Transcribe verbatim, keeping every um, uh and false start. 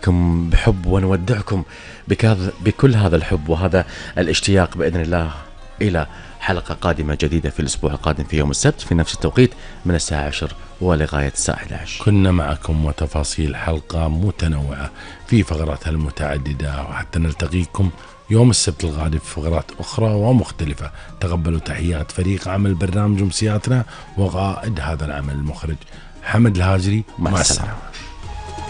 عليكم بحب ونودعكم بكل هذا الحب وهذا الاشتياق بإذن الله إلى حلقة قادمة جديدة في الأسبوع القادم في يوم السبت في نفس التوقيت من الساعة عشر ولغاية الساعة أحد عشر. كنا معكم وتفاصيل حلقة متنوعة في فقراتها المتعددة، وحتى نلتقيكم يوم السبت القادم في فقرات أخرى ومختلفة. تقبلوا تحيات فريق عمل برنامج أمسياتنا وقائد هذا العمل المخرج حمد الهاجري. مع, مع السلامة.